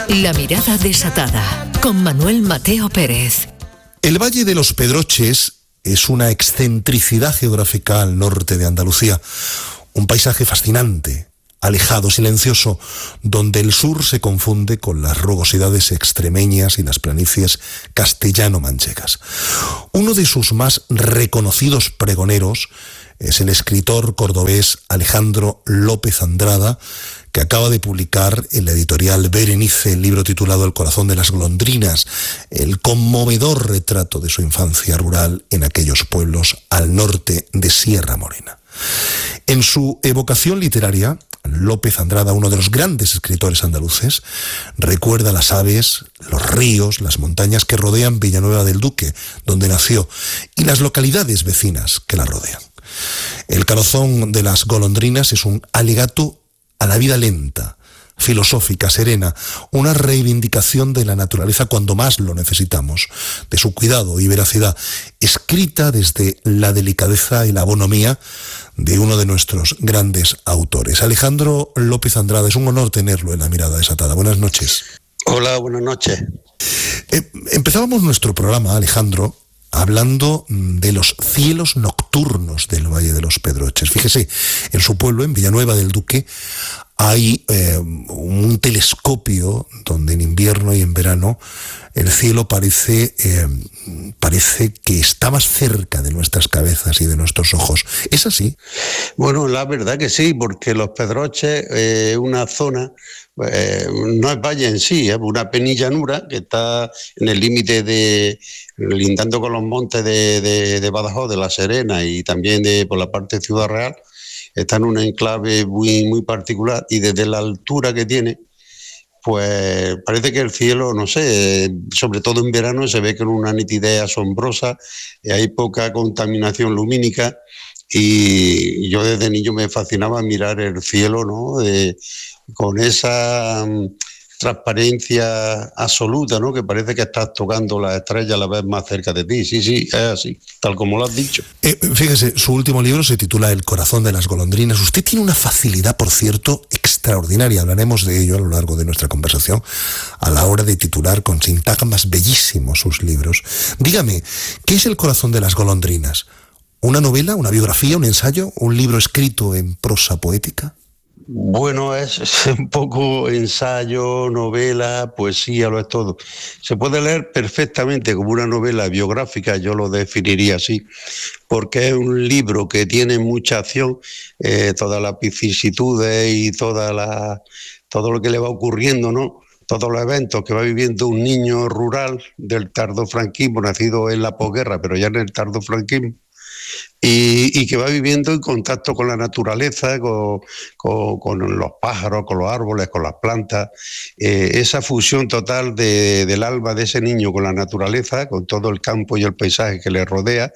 La mirada desatada, con Manuel Mateo Pérez. El Valle de los Pedroches es una excentricidad geográfica al norte de Andalucía, un paisaje fascinante, alejado, silencioso, donde el sur se confunde con las rugosidades extremeñas y las planicies castellano-manchegas. Uno de sus más reconocidos pregoneros es el escritor cordobés Alejandro López Andrada, que acaba de publicar en la editorial Berenice el libro titulado El corazón de las golondrinas, el conmovedor retrato de su infancia rural en aquellos pueblos al norte de Sierra Morena. En su evocación literaria, López Andrada, uno de los grandes escritores andaluces, recuerda las aves, los ríos, las montañas que rodean Villanueva del Duque, donde nació, y las localidades vecinas que la rodean. El corazón de las golondrinas es un alegato a la vida lenta, filosófica, serena, una reivindicación de la naturaleza cuando más lo necesitamos, de su cuidado y veracidad, escrita desde la delicadeza y la bonomía de uno de nuestros grandes autores. Alejandro López Andrada, es un honor tenerlo en La Mirada Desatada. Buenas noches. Hola, buenas noches. Empezábamos nuestro programa, Alejandro, hablando de los cielos nocturnos del Valle de los Pedroches. Fíjese, en su pueblo, en Villanueva del Duque, hay un telescopio donde en invierno y en verano el cielo parece que está más cerca de nuestras cabezas y de nuestros ojos. ¿Es así? Bueno, la verdad que sí, porque Los Pedroches es una zona, no es valle en sí, es una penillanura que está en el límite lindando con los montes de Badajoz, de La Serena y también por la parte de Ciudad Real. Está en un enclave muy, muy particular y desde la altura que tiene, pues parece que el cielo, no sé, sobre todo en verano se ve con una nitidez asombrosa, hay poca contaminación lumínica y yo desde niño me fascinaba mirar el cielo, ¿no? Con esa transparencia absoluta, ¿no? Que parece que estás tocando las estrellas a la vez más cerca de ti. Sí, es así, tal como lo has dicho. Fíjese, su último libro se titula El corazón de las golondrinas. Usted tiene una facilidad, por cierto, extraordinaria. Hablaremos de ello a lo largo de nuestra conversación, a la hora de titular con sintagmas bellísimos sus libros. Dígame, ¿qué es El corazón de las golondrinas? ¿Una novela, una biografía, un ensayo, un libro escrito en prosa poética? Bueno, es un poco ensayo, novela, poesía, lo es todo. Se puede leer perfectamente como una novela biográfica, yo lo definiría así, porque es un libro que tiene mucha acción, todas las vicisitudes y todo lo que le va ocurriendo, ¿no? Todos los eventos que va viviendo un niño rural del tardofranquismo, nacido en la posguerra, pero ya en el tardofranquismo, y que va viviendo en contacto con la naturaleza, con los pájaros, con los árboles, con las plantas, esa fusión total del alma de ese niño con la naturaleza, con todo el campo y el paisaje que le rodea,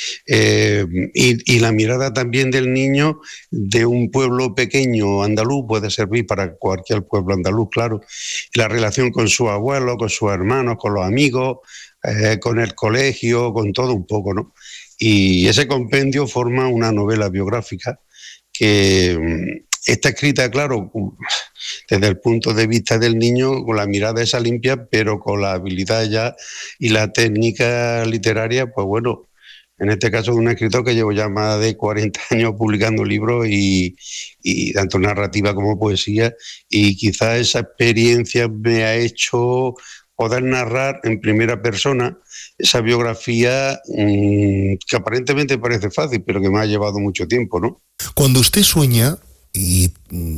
y la mirada también del niño de un pueblo pequeño andaluz, puede servir para cualquier pueblo andaluz, claro, y la relación con su abuelo, con sus hermanos, con los amigos, con el colegio, con todo un poco, ¿no? Y ese compendio forma una novela biográfica que está escrita, claro, desde el punto de vista del niño, con la mirada esa limpia, pero con la habilidad ya y la técnica literaria, pues bueno, en este caso de un escritor que llevo ya más de 40 años publicando libros y tanto narrativa como poesía, y quizás esa experiencia me ha hecho poder narrar en primera persona esa biografía que aparentemente parece fácil, pero que me ha llevado mucho tiempo, ¿no? Cuando usted sueña y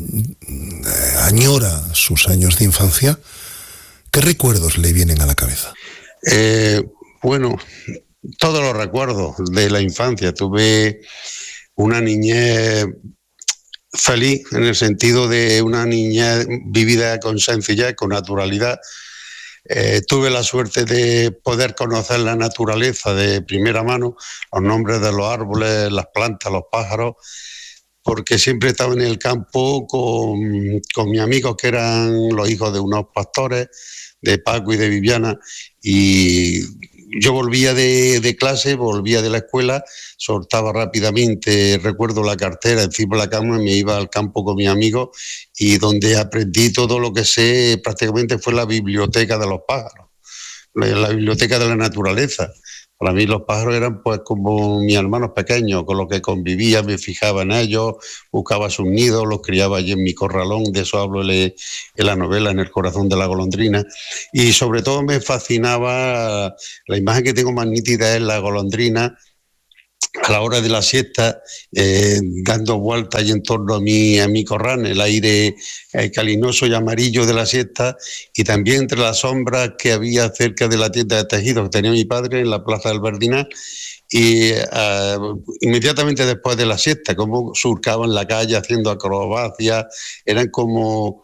añora sus años de infancia, ¿qué recuerdos le vienen a la cabeza? Bueno, todos los recuerdos de la infancia. Tuve una niñez feliz, en el sentido de una niñez vivida con sencillez, con naturalidad. Tuve la suerte de poder conocer la naturaleza de primera mano, los nombres de los árboles, las plantas, los pájaros, porque siempre estaba en el campo con mis amigos que eran los hijos de unos pastores, de Paco y de Viviana, y yo volvía de clase, volvía de la escuela, soltaba rápidamente, recuerdo la cartera encima de la cama, me iba al campo con mis amigos y donde aprendí todo lo que sé prácticamente fue la biblioteca de los pájaros, la biblioteca de la naturaleza. Para mí los pájaros eran pues como mis hermanos pequeños, con los que convivía, me fijaba en ellos, buscaba sus nidos, los criaba allí en mi corralón, de eso hablo en la novela, En el corazón de la golondrina. Y sobre todo me fascinaba, la imagen que tengo más nítida es la golondrina a la hora de la siesta, dando vueltas y en torno a mi corral, el aire calinoso y amarillo de la siesta, y también entre las sombras que había cerca de la tienda de tejidos que tenía mi padre en la plaza del Verdinal, y inmediatamente después de la siesta, como surcaban la calle haciendo acrobacias, eran como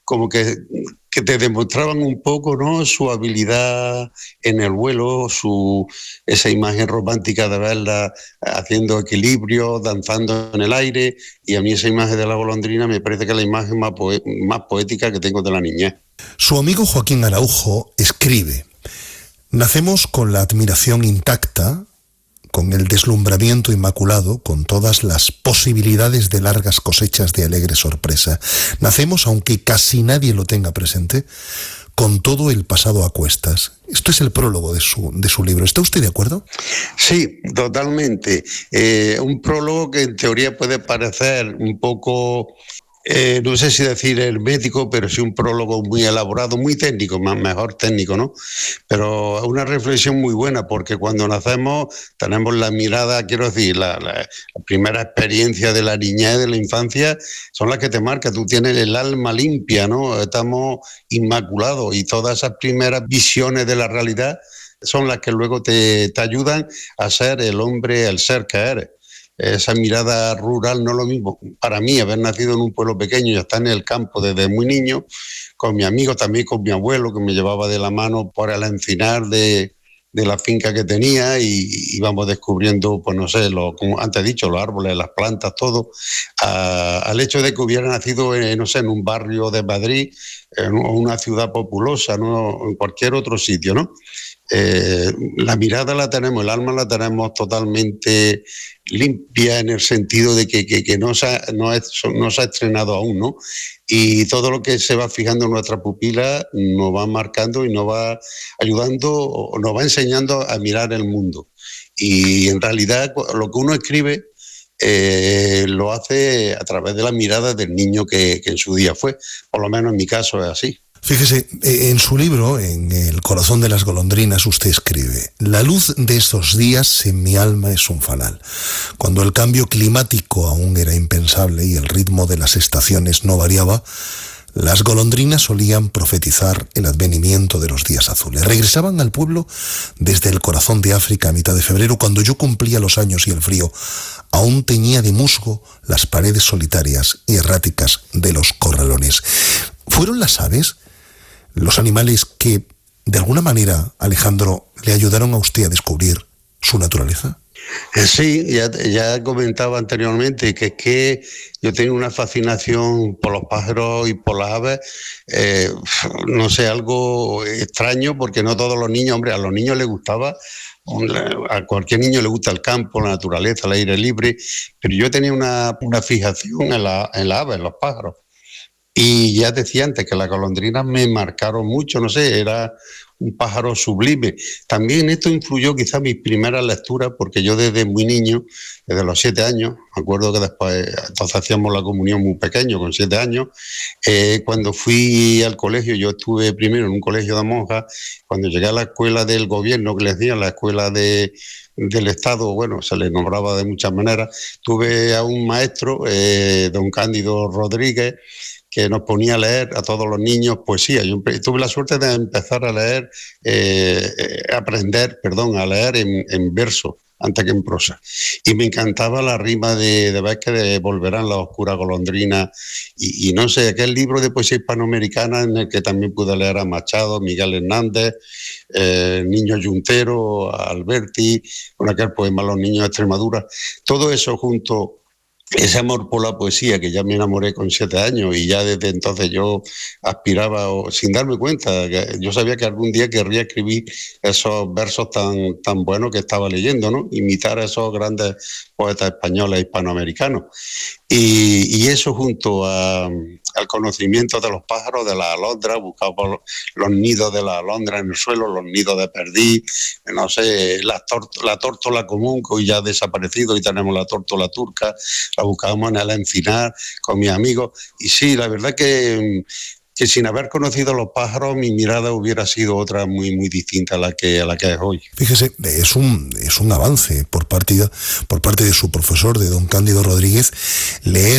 que te demostraban un poco, ¿no?, su habilidad en el vuelo, esa imagen romántica de verla haciendo equilibrio, danzando en el aire, y a mí esa imagen de la golondrina me parece que es la imagen más poética que tengo de la niñez. Su amigo Joaquín Araujo escribe: nacemos con la admiración intacta, con el deslumbramiento inmaculado, con todas las posibilidades de largas cosechas de alegre sorpresa. Nacemos, aunque casi nadie lo tenga presente, con todo el pasado a cuestas. Esto es el prólogo de su libro. ¿Está usted de acuerdo? Sí, totalmente. Un prólogo que en teoría puede parecer un poco... no sé si decir hermético, pero sí un prólogo muy elaborado, muy técnico, mejor técnico, ¿no? Pero una reflexión muy buena, porque cuando nacemos tenemos la mirada, quiero decir, la primera experiencia de la niñez, de la infancia, son las que te marcan. Tú tienes el alma limpia, ¿no? Estamos inmaculados, y todas esas primeras visiones de la realidad son las que luego te ayudan a ser el hombre, el ser que eres. Esa mirada rural no es lo mismo. Para mí, haber nacido en un pueblo pequeño y estar en el campo desde muy niño, con mi amigo, también con mi abuelo, que me llevaba de la mano por el encinar de la finca que tenía, y íbamos descubriendo, pues no sé, como antes he dicho, los árboles, las plantas, todo, al hecho de que hubiera nacido, no sé, en un barrio de Madrid, en una ciudad populosa, ¿no?, en cualquier otro sitio, ¿no? La mirada la tenemos, el alma la tenemos totalmente limpia, en el sentido de que no se ha estrenado aún, ¿no? Y todo lo que se va fijando en nuestra pupila nos va marcando y nos va ayudando, nos va enseñando a mirar el mundo. Y en realidad lo que uno escribe lo hace a través de la mirada del niño que en su día fue. Por lo menos en mi caso es así. Fíjese, en su libro, En el corazón de las golondrinas, usted escribe: la luz de estos días en mi alma es un fanal. Cuando el cambio climático aún era impensable y el ritmo de las estaciones no variaba, las golondrinas solían profetizar el advenimiento de los días azules. Regresaban al pueblo desde el corazón de África a mitad de febrero, cuando yo cumplía los años y el frío aún teñía de musgo las paredes solitarias y erráticas de los corralones. ¿Fueron las aves los animales que, de alguna manera, Alejandro, le ayudaron a usted a descubrir su naturaleza? Sí, ya comentaba anteriormente que yo tengo una fascinación por los pájaros y por las aves, no sé, algo extraño, porque no todos los niños, hombre, a los niños les gustaba, a cualquier niño le gusta el campo, la naturaleza, el aire libre, pero yo tenía una fijación en la ave, en los pájaros. Y ya decía antes que las golondrinas me marcaron mucho, no sé, era un pájaro sublime. También esto influyó quizá en mis primeras lecturas, porque yo desde muy niño, desde los 7 años, me acuerdo que después, entonces hacíamos la comunión muy pequeño, con 7 años, cuando fui al colegio, yo estuve primero en un colegio de monjas, cuando llegué a la escuela del gobierno, que les decían la escuela del Estado, bueno, se les nombraba de muchas maneras, tuve a un maestro, don Cándido Rodríguez, que nos ponía a leer a todos los niños poesía. Yo tuve la suerte de empezar a leer, a leer en verso antes que en prosa. Y me encantaba la rima de Vázquez de Volverán las oscuras golondrinas, y no sé, aquel libro de poesía hispanoamericana en el que también pude leer a Machado, Miguel Hernández, Niño Yuntero, a Alberti, con aquel poema Los niños de Extremadura. Todo eso junto ese amor por la poesía, que ya me enamoré con 7 años y ya desde entonces yo aspiraba, sin darme cuenta, que yo sabía que algún día querría escribir esos versos tan buenos que estaba leyendo, ¿no? Imitar a esos grandes poetas españoles, hispanoamericanos. Y eso junto al conocimiento de los pájaros, de las alondras, buscaba los nidos de las alondras en el suelo, los nidos de perdiz, no sé, la tórtola común, que hoy ya ha desaparecido y tenemos la tórtola turca, la buscábamos en el encinar con mis amigos. Y sí, la verdad que sin haber conocido los pájaros mi mirada hubiera sido otra muy distinta a la que es hoy. Fíjese, es un avance por parte de su profesor, de don Cándido Rodríguez, leer